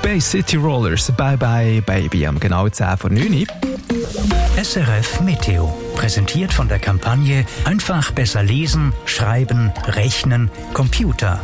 Bay City Rollers, Bye Bye Baby, am genau 10 vor 9 Uhr. SRF Meteo, präsentiert von der Kampagne Einfach besser lesen, schreiben, rechnen, Computer.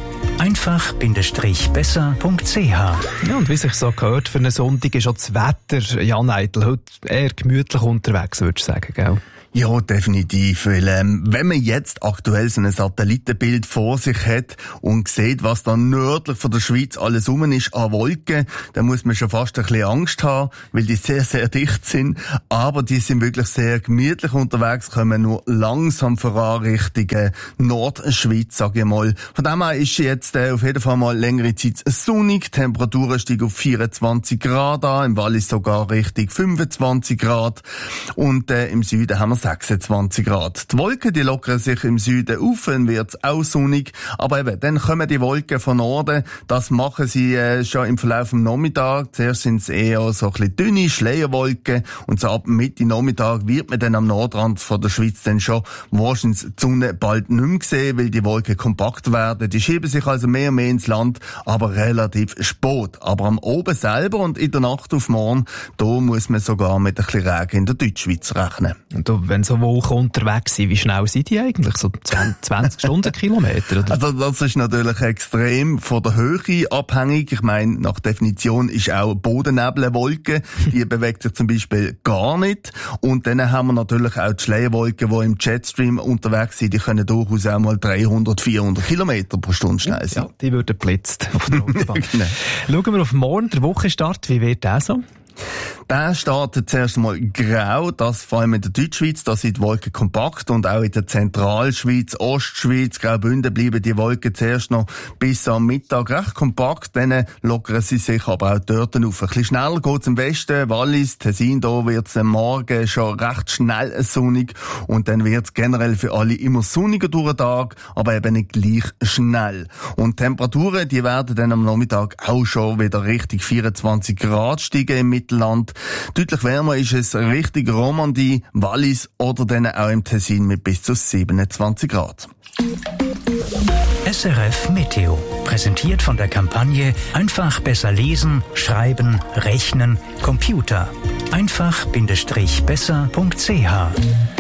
Einfach-besser.ch. Ja, und wie sich so gehört, für einen Sonntag ist auch das Wetter, Jan Eitel, heute eher gemütlich unterwegs, würdest du sagen, gell? Ja, definitiv. Weil, wenn man jetzt aktuell so ein Satellitenbild vor sich hat und sieht, was da nördlich von der Schweiz alles rum ist an Wolken, dann muss man schon fast ein bisschen Angst haben, weil die sehr, sehr dicht sind. Aber die sind wirklich sehr gemütlich unterwegs, kommen nur langsam voran Richtung Nordschweiz, sage ich mal. Von dem her ist jetzt auf jeden Fall mal längere Zeit sonnig. Die Temperaturen steigen auf 24 Grad an, im Wallis sogar Richtung 25 Grad. Und im Süden haben wir 26 Grad. Die Wolken, die lockern sich im Süden auf, dann wird es auch sonnig. Aber eben, dann kommen die Wolken von Norden. Das machen sie schon im Verlauf des Nachmittags. Zuerst sind es eher so ein bisschen dünne Schleierwolken. Und so ab Mitte Nachmittag wird man dann am Nordrand von der Schweiz dann schon wahrscheinlich die Sonne bald nicht mehr sehen, weil die Wolken kompakt werden. Die schieben sich also mehr und mehr ins Land, aber relativ spät. Aber am Oben selber und in der Nacht auf morgen, da muss man sogar mit ein bisschen Regen in der Deutschschweiz rechnen. Und wenn so Wolken unterwegs sind, wie schnell sind die eigentlich? So 20 Stundenkilometer? Oder? Also das ist natürlich extrem von der Höhe abhängig. Ich meine, nach Definition ist auch Bodennebel eine Wolke. Die bewegt sich zum Beispiel gar nicht. Und dann haben wir natürlich auch die Schleierwolken, die im Jetstream unterwegs sind. Die können durchaus auch mal 300, 400 Kilometer pro Stunde schnell sein. Ja, die würden blitzt auf der Autobahn. Genau. Schauen wir auf morgen, der Wochenstart. Wie wird der so? Der startet zuerst mal grau, das vor allem in der Deutschschweiz, da sind die Wolken kompakt und auch in der Zentralschweiz, Ostschweiz, Graubünden bleiben die Wolken zuerst noch bis am Mittag recht kompakt, dann lockern sie sich aber auch dort auf. Ein bisschen schneller geht's im Westen, Wallis, Tessin, da wird's am Morgen schon recht schnell sonnig und dann wird's generell für alle immer sonniger durch den Tag, aber eben nicht gleich schnell. Und Temperaturen, die werden dann am Nachmittag auch schon wieder Richtung 24 Grad steigen im Mittelland. Deutlich wärmer ist es Richtung Romandie, Wallis oder dann auch im Tessin mit bis zu 27 Grad. SRF Meteo, präsentiert von der Kampagne Einfach besser lesen, schreiben, rechnen, Computer. Einfach-besser.ch.